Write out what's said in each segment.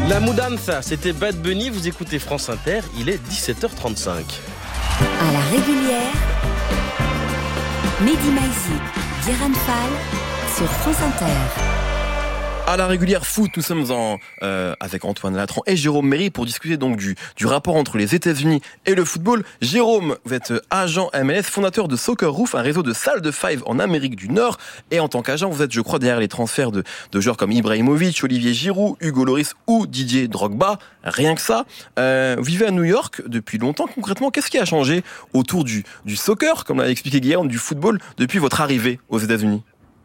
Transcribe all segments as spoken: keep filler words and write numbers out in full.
La Mudanza, c'était Bad Bunny, vous écoutez France Inter, il est dix-sept heures trente-cinq. À la régulière, Mehdi Maizi, Guérin Fall sur France Inter. À la régulière foot, nous sommes en, euh, avec Antoine Latran et Jérôme Méry pour discuter donc du, du rapport entre les États-Unis et le football. Jérôme, vous êtes agent M L S, fondateur de Soccer Roof, un réseau de salles de five en Amérique du Nord. Et en tant qu'agent, vous êtes, je crois, derrière les transferts de, de joueurs comme Ibrahimovic, Olivier Giroud, Hugo Lloris ou Didier Drogba. Rien que ça. Euh, vous vivez à New York depuis longtemps. Concrètement, qu'est-ce qui a changé autour du, du soccer, comme l'a expliqué Guillaume, du football, depuis votre arrivée aux États-Unis ?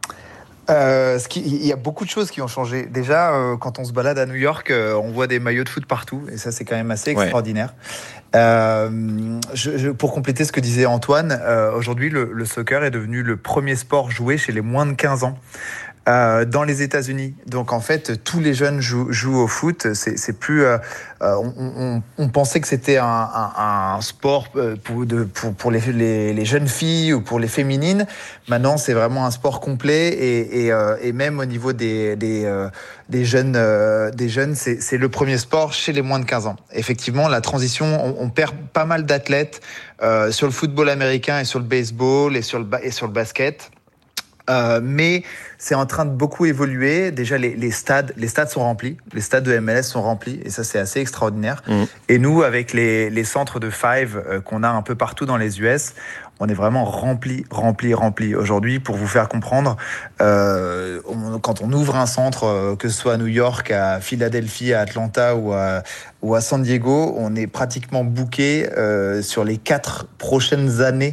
Euh, ce qui, il y a beaucoup de choses qui ont changé. Déjà, euh, quand on se balade à New York, euh, on voit des maillots de foot partout, et ça, c'est quand même assez extraordinaire. Ouais. Euh, je, je, pour compléter ce que disait Antoine, euh, aujourd'hui, le, le soccer est devenu le premier sport joué chez les moins de quinze ans. Euh, dans les États-Unis. Donc en fait, tous les jeunes jouent, jouent au foot. C'est, c'est plus. Euh, on, on, on pensait que c'était un, un, un sport pour, de, pour, pour les, les, les jeunes filles ou pour les féminines. Maintenant, c'est vraiment un sport complet et, et, euh, et même au niveau des, des, euh, des jeunes, euh, des jeunes, c'est, c'est le premier sport chez les moins de quinze ans. Effectivement, la transition, on, on perd pas mal d'athlètes euh, sur le football américain et sur le baseball et sur le, et sur le basket. Euh, mais c'est en train de beaucoup évoluer. Déjà, les, les stades, les stades sont remplis. Les stades de M L S sont remplis. Et ça, c'est assez extraordinaire. Mmh. Et nous, avec les, les centres de five euh, qu'on a un peu partout dans les U S, on est vraiment remplis, remplis, remplis. Aujourd'hui, pour vous faire comprendre, euh, on, quand on ouvre un centre, euh, que ce soit à New York, à Philadelphie, à Atlanta ou à, ou à San Diego, on est pratiquement booké euh, sur les quatre prochaines années.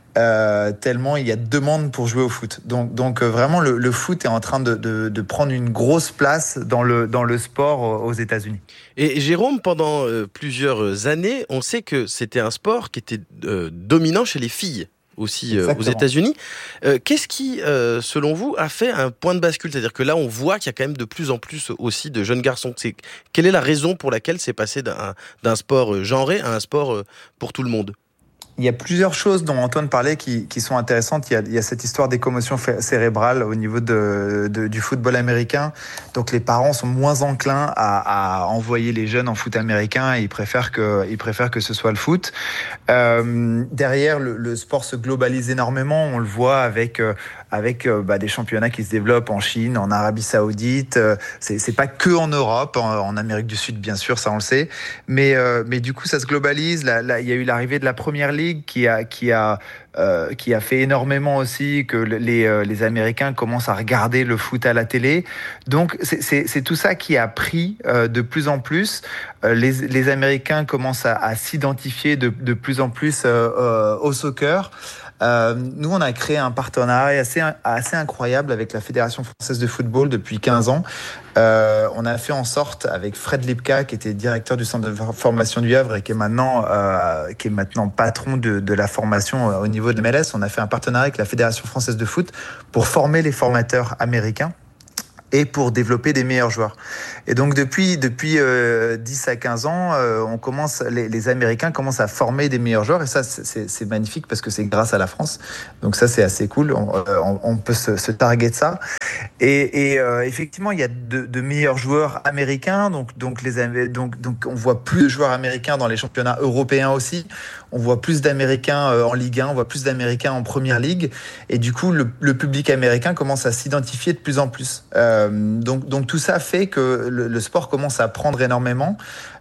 Euh, tellement il y a de demande pour jouer au foot. Donc, donc euh, vraiment, le, le foot est en train de, de, de prendre une grosse place dans le, dans le sport aux États-Unis. Et Jérôme, pendant euh, plusieurs années, on sait que c'était un sport qui était euh, dominant chez les filles aussi euh, aux États-Unis. Euh, qu'est-ce qui, euh, selon vous, a fait un point de bascule ? C'est-à-dire que là, on voit qu'il y a quand même de plus en plus aussi de jeunes garçons. C'est, quelle est la raison pour laquelle c'est passé d'un, d'un sport genré à un sport euh, pour tout le monde ? Il y a plusieurs choses dont Antoine parlait qui, qui sont intéressantes. Il y, a, il y a cette histoire des commotions cérébrales au niveau de, de, du football américain. Donc les parents sont moins enclins à, à envoyer les jeunes en foot américain. Ils préfèrent que, ils préfèrent que ce soit le foot. Euh, derrière, le, le sport se globalise énormément. On le voit avec, euh, avec euh, bah, des championnats qui se développent en Chine, en Arabie Saoudite. Euh, c'est, c'est pas que en Europe, en, en Amérique du Sud, bien sûr, ça on le sait. Mais, euh, mais du coup, ça se globalise. Là, là, il y a eu l'arrivée de la première ligue qui a qui a euh, qui a fait énormément aussi que les euh, les Américains commencent à regarder le foot à la télé. Donc c'est c'est, c'est tout ça qui a pris euh, de plus en plus. Euh, les les Américains commencent à, à s'identifier de de plus en plus euh, euh, au soccer. Euh, nous, on a créé un partenariat assez, assez incroyable avec la Fédération française de football depuis quinze ans. Euh, on a fait en sorte, avec Fred Lipka, qui était directeur du centre de formation du Havre et qui est maintenant, euh, qui est maintenant patron de, de la formation au niveau de M L S, on a fait un partenariat avec la Fédération française de foot pour former les formateurs américains et pour développer des meilleurs joueurs. Et donc depuis depuis euh, dix à quinze ans, euh, on commence les, les Américains commencent à former des meilleurs joueurs et ça c'est, c'est magnifique parce que c'est grâce à la France. Donc ça c'est assez cool. On, on, on peut se, se targuer de ça. Et, et euh, effectivement il y a de, de meilleurs joueurs américains. Donc donc les donc donc on voit plus de joueurs américains dans les championnats européens aussi. On voit plus d'Américains en Ligue un, on voit plus d'Américains en Première Ligue. Et du coup le, le public américain commence à s'identifier de plus en plus. Euh, Donc, donc tout ça fait que le, le sport commence à prendre énormément.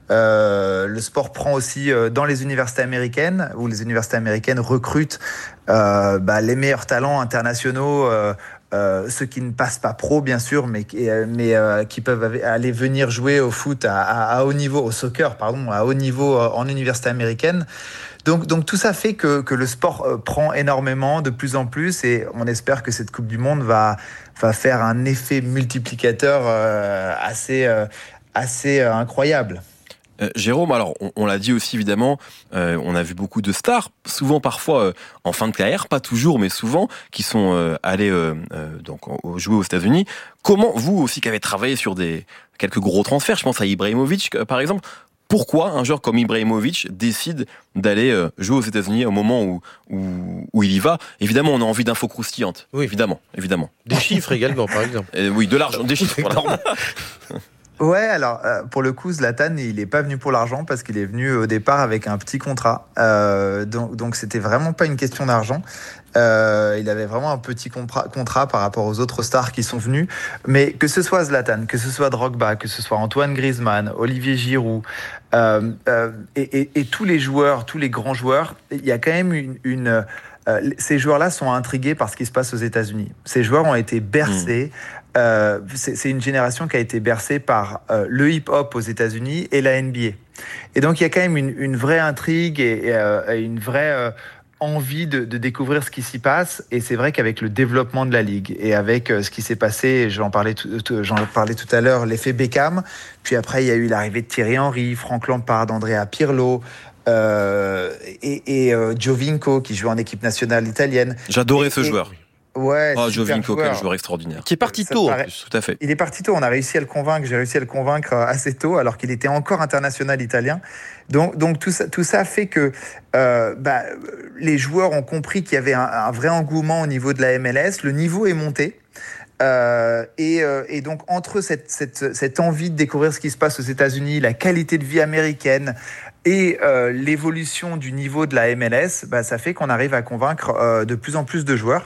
Euh, le sport prend aussi euh, dans les universités américaines, où les universités américaines recrutent euh, bah, les meilleurs talents internationaux, euh, euh, ceux qui ne passent pas pro bien sûr, mais, mais euh, qui peuvent aller venir jouer au foot à, à, à haut niveau, au soccer pardon, à haut niveau euh, en université américaine. Donc, donc tout ça fait que, que le sport euh, prend énormément, de plus en plus, et on espère que cette Coupe du Monde va, va faire un effet multiplicateur euh, assez, euh, assez euh, incroyable. Euh, Jérôme, alors on, on l'a dit aussi évidemment, euh, on a vu beaucoup de stars, souvent parfois euh, en fin de carrière, pas toujours mais souvent, qui sont euh, allés euh, euh, donc jouer aux États-Unis. Comment vous aussi qui avez travaillé sur des quelques gros transferts, je pense à Ibrahimovic par exemple, pourquoi un joueur comme Ibrahimovic décide d'aller euh, jouer aux États-Unis au moment où, où, où il y va? Évidemment, on a envie d'infos croustillantes. Oui, évidemment, évidemment. Des chiffres également, par exemple. Euh, oui, de l'argent, des chiffres. Voilà. Ouais, alors euh, pour le coup, Zlatan, il n'est pas venu pour l'argent parce qu'il est venu au départ avec un petit contrat. Euh, donc, donc c'était vraiment pas une question d'argent. Euh, il avait vraiment un petit contrat, contrat par rapport aux autres stars qui sont venus. Mais que ce soit Zlatan, que ce soit Drogba, que ce soit Antoine Griezmann, Olivier Giroud, euh, euh, et, et, et tous les joueurs, tous les grands joueurs, il y a quand même une... une euh, ces joueurs-là sont intrigués par ce qui se passe aux États-Unis. Ces joueurs ont été bercés. Mmh. Euh, c'est, c'est une génération qui a été bercée par euh, le hip-hop aux États-Unis et la N B A. Et donc il y a quand même une, une vraie intrigue et, et, euh, et une vraie euh, envie de, de découvrir ce qui s'y passe. Et c'est vrai qu'avec le développement de la ligue et avec euh, ce qui s'est passé, j'en parlais, tout, tout, j'en parlais tout à l'heure, l'effet Beckham. Puis après il y a eu l'arrivée de Thierry Henry, Franck Lampard, Andrea Pirlo. Euh, et, et euh, Giovinco qui joue en équipe nationale italienne. J'adorais et, ce et, joueur. Ouais, oh, Giovinco, quel joueur extraordinaire. Qui est parti tôt, paraît... en plus. Tout à fait. Il est parti tôt, on a réussi à le convaincre, j'ai réussi à le convaincre assez tôt, alors qu'il était encore international italien. Donc, donc tout, ça, tout ça fait que euh, bah, les joueurs ont compris qu'il y avait un, un vrai engouement au niveau de la M L S, le niveau est monté. Euh, et, euh, et donc entre cette, cette, cette envie de découvrir ce qui se passe aux États-Unis, la qualité de vie américaine et euh, l'évolution du niveau de la M L S, bah, ça fait qu'on arrive à convaincre euh, de plus en plus de joueurs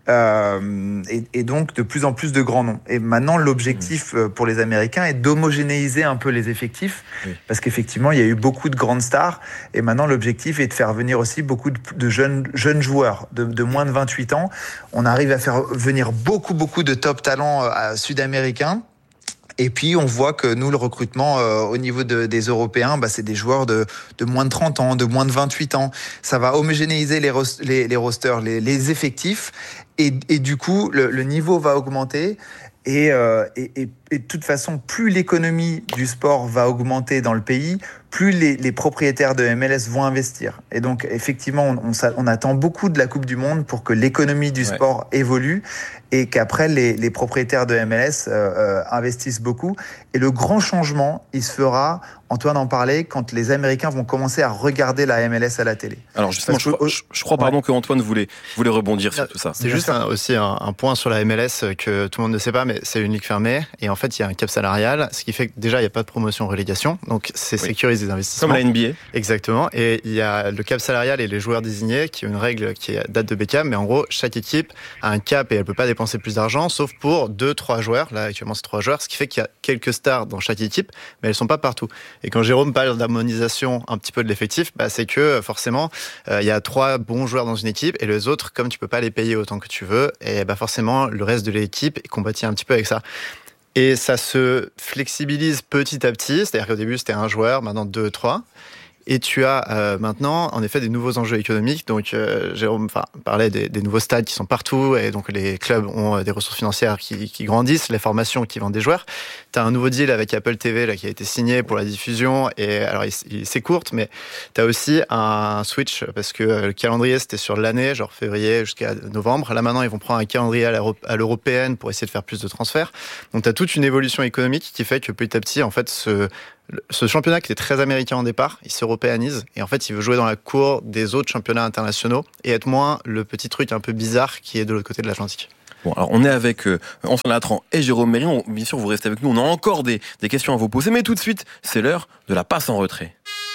euh, et, et donc de plus en plus de grands noms. Et maintenant, l'objectif mmh. pour les Américains est d'homogénéiser un peu les effectifs, oui. parce qu'effectivement, il y a eu beaucoup de grandes stars. Et maintenant, l'objectif est de faire venir aussi beaucoup de, de jeunes, jeunes joueurs de, de moins de vingt-huit ans. On arrive à faire venir beaucoup, beaucoup de top talents euh, sud-américains. Et puis, on voit que nous, le recrutement euh, au niveau de, des Européens, bah, c'est des joueurs de, de moins de trente ans, de moins de vingt-huit ans. Ça va homogénéiser les, ros- les, les rosters, les, les effectifs. Et, et du coup, le, le niveau va augmenter. Et, euh, et, et, et de toute façon, plus l'économie du sport va augmenter dans le pays, plus les, les propriétaires de M L S vont investir. Et donc, effectivement, on, on, on attend beaucoup de la Coupe du Monde pour que l'économie du ouais. sport évolue et qu'après, les, les propriétaires de M L S euh, euh, investissent beaucoup. Et le grand changement, il se fera, Antoine en parlait, quand les Américains vont commencer à regarder la M L S à la télé. Alors justement, je, que, je, je crois pardon ouais. que Antoine voulait, voulait rebondir sur tout ça. C'est juste un, aussi un, un point sur la M L S que tout le monde ne sait pas, mais c'est une ligue fermée. Et en fait, il y a un cap salarial, ce qui fait que déjà, il n'y a pas de promotion-relégation. Donc, c'est oui. sécurise les investissements. Comme la N B A. Exactement. Et il y a le cap salarial et les joueurs désignés, qui est une règle qui date de Beckham. Mais en gros, chaque équipe a un cap et elle ne peut pas dépenser plus d'argent, sauf pour deux, trois joueurs. Là, actuellement, c'est trois joueurs. Ce qui fait qu'il y a quelques stars dans chaque équipe, mais elles ne sont pas partout. Et quand Jérôme parle d'harmonisation un petit peu de l'effectif, bah, c'est que forcément, euh, il y a trois bons joueurs dans une équipe et les autres, comme tu peux pas les payer autant que tu veux, et bah, forcément, le reste de l'équipe compatit un petit peu avec ça. Et ça se flexibilise petit à petit, c'est-à-dire qu'au début, c'était un joueur, maintenant deux, trois. Et tu as euh, maintenant, en effet, des nouveaux enjeux économiques. Donc, euh, Jérôme parlait des, des nouveaux stades qui sont partout, et donc les clubs ont des ressources financières qui, qui grandissent, les formations qui vendent des joueurs. Tu as un nouveau deal avec Apple T V là, qui a été signé pour la diffusion, et alors il, il s'écourte, mais tu as aussi un switch, parce que le calendrier, c'était sur l'année, genre février jusqu'à novembre. Là, maintenant, ils vont prendre un calendrier à, à l'européenne pour essayer de faire plus de transferts. Donc, tu as toute une évolution économique qui fait que petit à petit, en fait, ce... Ce championnat qui était très américain au départ, il s'européanise et en fait il veut jouer dans la cour des autres championnats internationaux et être moins le petit truc un peu bizarre qui est de l'autre côté de l'Atlantique. Bon, alors on est avec euh, Antoine Latran et Jérôme Méry. On, bien sûr, vous restez avec nous. On a encore des, des questions à vous poser, mais tout de suite, c'est l'heure de la passe en retrait.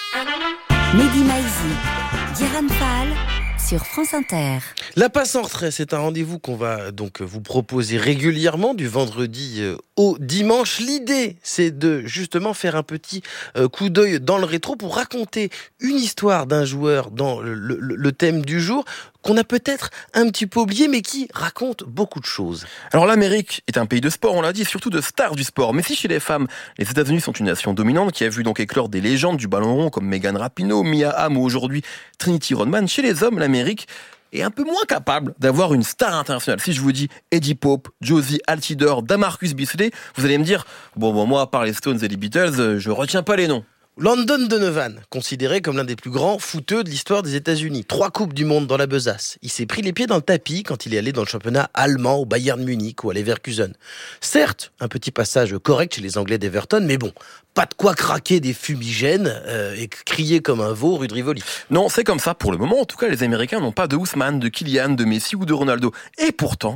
Mehdi Maizi, Guérin Fall sur France Inter. La passe en retrait, c'est un rendez-vous qu'on va donc vous proposer régulièrement du vendredi au dimanche. L'idée, c'est de justement faire un petit coup d'œil dans le rétro pour raconter une histoire d'un joueur dans le, le, le thème du jour qu'on a peut-être un petit peu oublié, mais qui raconte beaucoup de choses. Alors l'Amérique est un pays de sport, on l'a dit, surtout de stars du sport. Mais si chez les femmes, les États-Unis sont une nation dominante qui a vu donc éclore des légendes du ballon rond comme Megan Rapinoe, Mia Hamm ou aujourd'hui Trinity Rodman, chez les hommes, l'Amérique est un peu moins capable d'avoir une star internationale. Si je vous dis Eddie Pope, Josie Altidore, Damarcus Beasley, vous allez me dire, bon, bon moi, à part les Stones et les Beatles, je retiens pas les noms. Landon Donovan, considéré comme l'un des plus grands footeux de l'histoire des États-Unis. Trois coupes du monde dans la besace. Il s'est pris les pieds dans le tapis quand il est allé dans le championnat allemand au Bayern Munich ou à Leverkusen. Certes, un petit passage correct chez les Anglais d'Everton, mais bon, pas de quoi craquer des fumigènes euh, et crier comme un veau rue de Rivoli. Non, c'est comme ça pour le moment. En tout cas, les Américains n'ont pas de Ousmane, de Kylian, de Messi ou de Ronaldo. Et pourtant,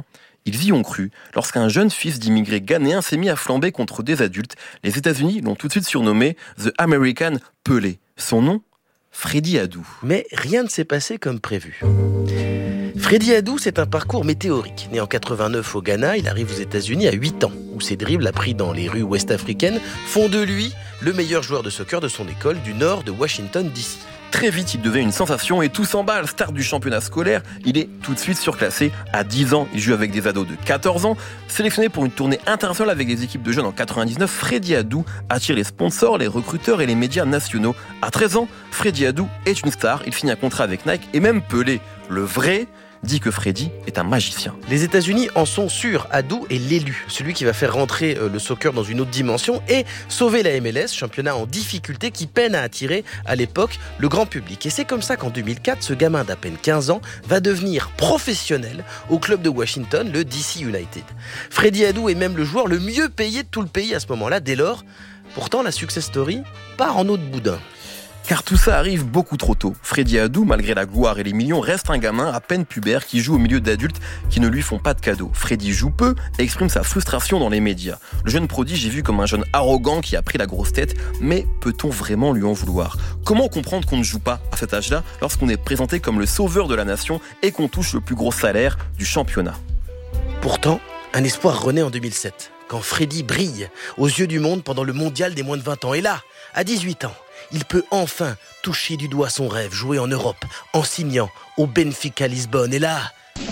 ils y ont cru lorsqu'un jeune fils d'immigrés ghanéens s'est mis à flamber contre des adultes. Les États-Unis l'ont tout de suite surnommé The American Pelé. Son nom, Freddy Adu. Mais rien ne s'est passé comme prévu. Freddy Adu, c'est un parcours météorique. Né en quatre-vingt-neuf au Ghana, il arrive aux États-Unis à huit ans, où ses dribbles appris dans les rues ouest-africaines font de lui le meilleur joueur de soccer de son école du nord de Washington D C. Très vite, il devient une sensation et tout s'emballe. Star du championnat scolaire, il est tout de suite surclassé. À dix ans, il joue avec des ados de quatorze ans. Sélectionné pour une tournée internationale avec des équipes de jeunes en quatre-vingt-dix-neuf, Freddy Adu attire les sponsors, les recruteurs et les médias nationaux. À treize ans, Freddy Adu est une star. Il finit un contrat avec Nike et même Pelé, le vrai, dit que Freddy est un magicien. Les États-Unis en sont sûrs. Adu est l'élu, celui qui va faire rentrer le soccer dans une autre dimension et sauver la M L S, championnat en difficulté qui peine à attirer à l'époque le grand public. Et c'est comme ça qu'en deux mille quatre, ce gamin d'à peine quinze ans va devenir professionnel au club de Washington, le D C United. Freddy Adu est même le joueur le mieux payé de tout le pays à ce moment-là. Dès lors, pourtant, la success story part en eau de boudin. Car tout ça arrive beaucoup trop tôt. Freddy Adu, malgré la gloire et les millions, reste un gamin à peine pubère qui joue au milieu d'adultes qui ne lui font pas de cadeaux. Freddy joue peu et exprime sa frustration dans les médias. Le jeune prodige est vu comme un jeune arrogant qui a pris la grosse tête, mais peut-on vraiment lui en vouloir ? Comment comprendre qu'on ne joue pas à cet âge-là lorsqu'on est présenté comme le sauveur de la nation et qu'on touche le plus gros salaire du championnat ? Pourtant, un espoir renaît en deux mille sept, quand Freddy brille aux yeux du monde pendant le mondial des moins de vingt ans. Et là, à dix-huit ans, il peut enfin toucher du doigt son rêve, jouer en Europe, en signant au Benfica Lisbonne. Et là,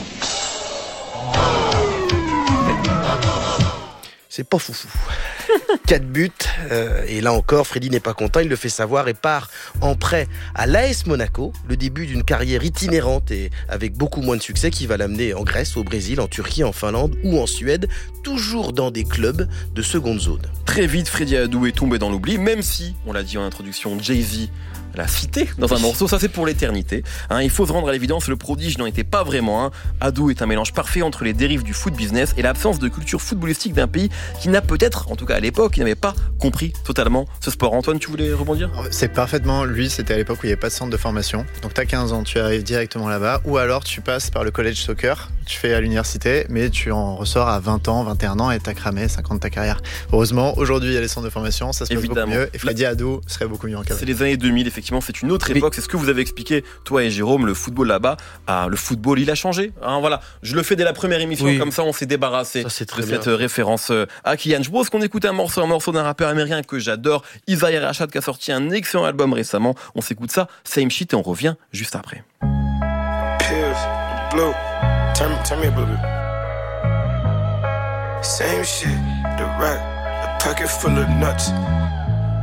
c'est pas foufou. Quatre buts, euh, et là encore, Freddy n'est pas content, il le fait savoir et part en prêt à l'A S Monaco, le début d'une carrière itinérante et avec beaucoup moins de succès qui va l'amener en Grèce, au Brésil, en Turquie, en Finlande ou en Suède, toujours dans des clubs de seconde zone. Très vite, Freddy Adu est tombé dans l'oubli, même si, on l'a dit en introduction, Jay-Z l'a cité dans un morceau, ça c'est pour l'éternité. Hein, il faut se rendre à l'évidence, le prodige n'en était pas vraiment un. Adu est un mélange parfait entre les dérives du foot business et l'absence de culture footballistique d'un pays qui n'a peut-être, en tout cas à l'époque, qui n'avait pas compris totalement ce sport. Antoine, tu voulais rebondir ? C'est parfaitement, lui, c'était à l'époque où il n'y avait pas de centre de formation. Donc t'as quinze ans, tu arrives directement là-bas, ou alors tu passes par le college soccer, tu fais à l'université, mais tu en ressors à vingt ans, vingt et un ans et t'as cramé cinq ans de ta carrière. Heureusement, aujourd'hui il y a les centres de formation, ça se passe beaucoup mieux, et Freddy Adu serait beaucoup mieux encadré. C'est les années deux mille, effectivement. C'est une autre époque, c'est ce que vous avez expliqué, toi et Jérôme, le football là-bas, ah, le football il a changé, hein, voilà. Je le fais dès la première émission, oui. Comme ça on s'est débarrassé ça, de bien. Cette référence à Kylian. Je pense qu'on écoute un morceau, un morceau d'un rappeur américain que j'adore, Isaiah Rashad, qui a sorti un excellent album récemment. On s'écoute ça, Same Shit, et on revient juste après. Pills, blue, turn, turn me a blue. Same shit, the rack, a pocket full of nuts.